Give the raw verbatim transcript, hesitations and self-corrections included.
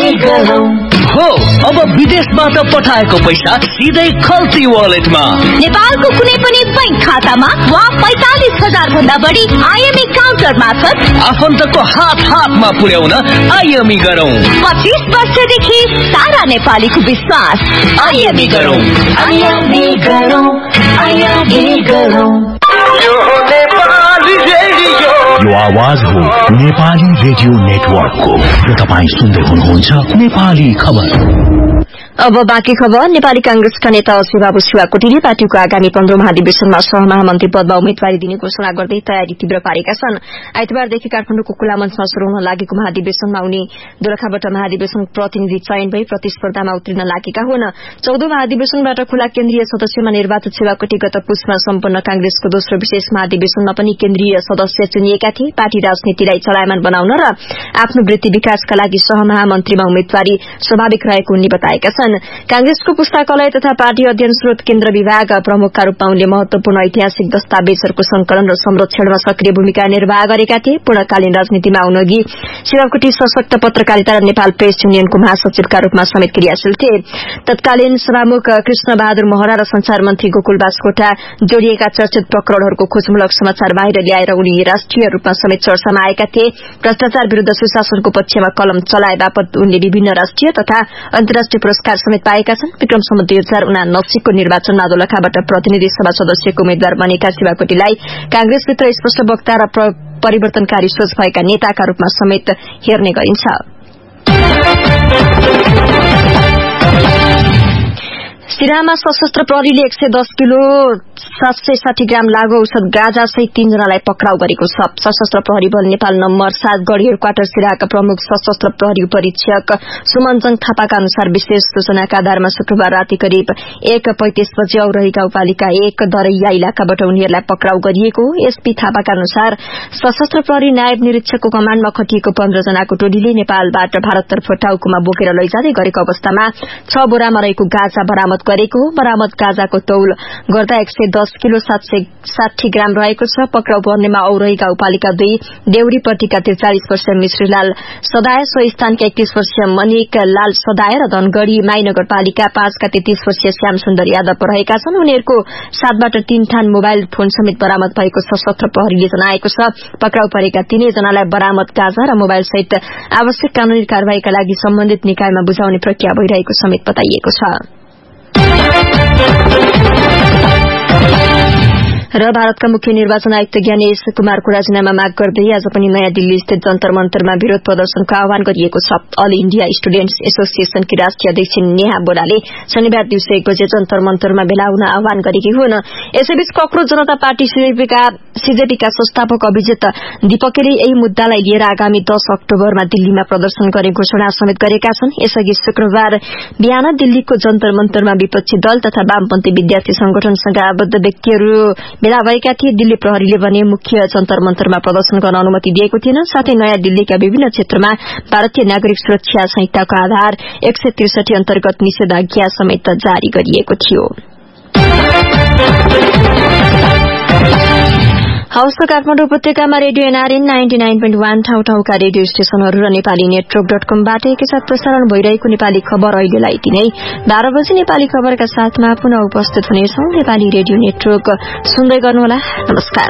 हो अब विदेशबाट पठाएको पैसा सिधै खल्ती वालेटमा, नेपालको कुनै पनि बैंक खातामा वा पैंतालीस हजार भन्दा बढी आईएमई काउन्टर मार्फत आफन्तको हात हातमा पुर्याउन आईएमई गरौं। पच्चीस वर्षदेखि सारा नेपालीको विश्वास, आईएमई गरौं, आईएमई गरौं, आईएमई गरौं। यो नेपाली रेडियो, यो आवाज हो नेपाली रेडियो नेटवर्कको र तपाईं सुन्दै हुनुहुन्छ नेपाली खबर। अब बाँकी खबर। नेपाली कांग्रेसका नेता शिवबाबु शिवाकोटीले पार्टीको आगामी पन्ध्र महाधिवेशनमा सहमहामन्त्री पदमा उम्मेद्वारी दिने घोषणा गर्दै तयारी तीव्र पारेका छन्। आइतबारदेखि काठमाडौँको खुला मञ्चमा शुरू हुन लागेको महाधिवेशनमा उनी दोलखाबाट महाधिवेशन प्रतिनिधि चयन भई प्रतिस्पर्धामा उत्रिन लागेका हुन्। चौधौं महाधिवेशनबाट खुला केन्द्रीय सदस्यमा निर्वाचित शिवाकोटी गत पुसमा सम्पन्न कांग्रेसको दोस्रो विशेष महाधिवेशनमा पनि केन्द्रीय सदस्य चुनिएका थिए। पार्टी राजनीतिलाई चलायमान बनाउन र आफ्नो वृत्ति विकासका लागि सहमहामन्त्रीमा उम्मेद्वारी स्वाभाविक रहेको उनले बताएका छन्। कांग्रेसको पुस्तकालय तथा पार्टी अध्ययन स्रोत केन्द्र विभाग प्रमुखका रूपमा उनले महत्वपूर्ण ऐतिहासिक दस्तावेजहरूको संकलन र संरक्षणमा सक्रिय भूमिका निर्वाह गरेका थिए। पूर्णकालीन राजनीतिमा आउनअघि शिवाकोटी सशक्त पत्रकारिता र नेपाल प्रेस युनियनको महासचिवका रूपमा समेत क्रियाशील थिए। तत्कालीन सभामुख कृष्ण बहादुर महरा र संचार मन्त्री गोकुल बास्कोटा जोडिएका चर्चित प्रकरणहरूको खोजमूलक समाचार बाहिर ल्याएर उनी राष्ट्रिय रूपमा समेत चर्चामा आएका थिए। भ्रष्टाचार विरूद्ध सुशासनको पक्षमा कलम चलाए बापत उनले विभिन्न राष्ट्रिय तथा अन्तर्राष्ट्रिय पुरस्कार समेत पाएका छन्। विक्रम सम्वत दुई हजार उनासी को निर्वाचनमा दोलखाबाट प्रतिनिधि सभा सदस्यको उम्मेद्वार बनेका शिवाकोटीलाई कांग्रेसभित्र स्पष्ट वक्ता र परिवर्तनकारी सोच भएका नेताका रूपमा समेत हेर्ने गरिन्छ। सिराहामा सशस्त्र प्रहरीले एक सय दस किलो सात सय साठी ग्राम लागू औषध गाँजा सहित तीनजनालाई पक्राउ गरेको छ। सशस्त्र प्रहरी बल नेपाल नम्बर सात गढ़ी हेडक्वार्टर सिराहाका प्रमुख सशस्त्र प्रहरी परीक्षक सुमनजङ थापाका अनुसार विशेष सूचनाका आधारमा शुक्रबार राति करिब एक पैंतीस बजे औरही गाउँपालिका एक दरैया इलाकाबाट उनीहरूलाई पक्राउ गरिएको। एसपी थापाका अनुसार सशस्त्र प्रहरी नायब निरीक्षकको कमाण्डमा खटिएको पन्ध्र जनाको टोलीले नेपालबाट भारततर्फ टाउकोमा बोकेर लैजाँदै गरेको अवस्थामा छ बोरामा रहेको गाँजा बरामद गरेको हो। बरामद गाँजाको तौल गर्दा एक सय दस किलो सात सय साठी ग्राम रहेको छ। पक्राउ पर्नेमा औरही गाउँपालिका दुई देउरीपट्टिका त्रिचालिस वर्षीय मिश्रीलाल सदाय, सो स्थानका एकतीस वर्षीय मनिक लाल सदाय र धनगढ़ी माई नगरपालिका पाँचका तेत्तीस वर्षीय श्याम सुन्दर यादव रहेका छन्। उनीहरूको सातबाट तीन ठान मोबाइल फोन समेत बरामद भएको सशस्त्र प्रहरीले जनाएको छ। पक्राउ परेका तीनैजनालाई बरामद गाँजा र मोबाइल सहित आवश्यक कानूनी कार्यवाहीका लागि सम्बन्धित निकायमा बुझाउने प्रक्रिया भइरहेको समेत बताइएको छ। र भारतका मुख्य निर्वाचन आयुक्त ज्ञानेश कुमारको राजीनामा माग गर्दै आज पनि नयाँ दिल्ली स्थित जन्तर मन्तरमा विरोध प्रदर्शनको आह्वान गरिएको छ। अल इण्डिया स्टुडेन्ट्स एसोसिएशनकी राष्ट्रिय अध्यक्ष नेहा बोराले शनिबार दिउँसो एक बजे जन्तर मन्तरमा भेला हुन आह्वान गरेकी हुन्। यसैबीच कक्रोच जनता पार्टी सीजेपीका संस्थापक अभिजित दीपकले यही मुद्दालाई लिएर आगामी दस अक्टोबरमा दिल्लीमा प्रदर्शन गर्ने घोषणा समेत गरेका छन्। यसअघि शुक्रबार बिहान दिल्लीको जन्तर मन्तरमा विपक्षी दल तथा वामपन्थी विद्यार्थी संगठनसँग आबद्ध व्यक्तिहरू भेला भएका थिए। दिल्ली प्रहरीले भने मुख्य जन्तर मन्तरमा प्रदर्शन गर्न अनुमति दिएको थिएन। साथै नयाँ दिल्लीका विभिन्न क्षेत्रमा भारतीय नागरिक सुरक्षा संहिताको आधार एक सय त्रिसठी अन्तर्गत निषेधाज्ञा समेत जारी गरिएको थियो। हाउस काठमाडौँ उपत्यकामा radio NRN ninety nine point one ठाउँ ठाउँका रेडियो स्टेशनहरू र नेपाली नेटवर्क डट कमबाट एकैसाथ प्रसारण भइरहेको नेपाली खबर अहिलेलाई यति नै। बाह्र बजे नेपाली खबरका साथमा पुनः उपस्थित हुनेछौं। नेपाली रेडियो नेटवर्क सुन्दै गर्नुहोला। नमस्कार।